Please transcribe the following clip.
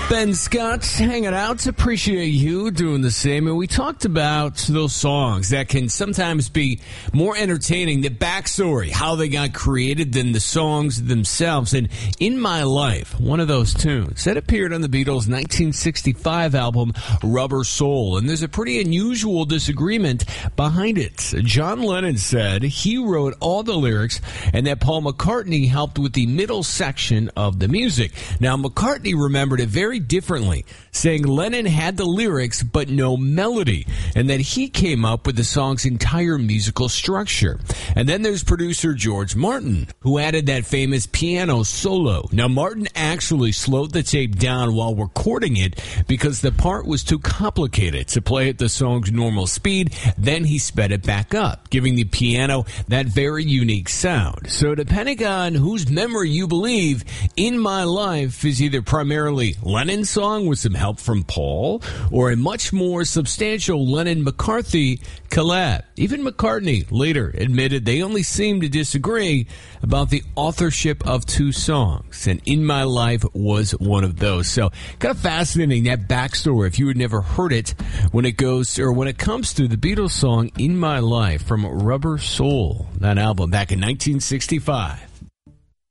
Ben Scott hanging out. Appreciate you doing the same. And we talked about those songs that can sometimes be more entertaining, the backstory, how they got created, than the songs themselves. And In My Life, one of those tunes, that appeared on the Beatles' 1965 album, Rubber Soul. And there's a pretty unusual disagreement behind it. John Lennon said he wrote all the lyrics and that Paul McCartney helped with the middle section of the music. Now, McCartney remembered it very differently, saying Lennon had the lyrics but no melody, and that he came up with the song's entire musical structure. And then there's producer George Martin, who added that famous piano solo. Now, Martin actually slowed the tape down while recording it because the part was too complicated to play at the song's normal speed. Then he sped it back up, giving the piano that very unique sound. So depending on whose memory you believe, In My Life is either primarily Lennon's song with some help from Paul, or a much more substantial Lennon-McCarthy collab. Even McCartney later admitted they only seemed to disagree about the authorship of two songs, and In My Life was one of those. So kind of fascinating, that backstory, if you had never heard it, when it comes to the Beatles song In My Life from Rubber Soul, that album back in 1965.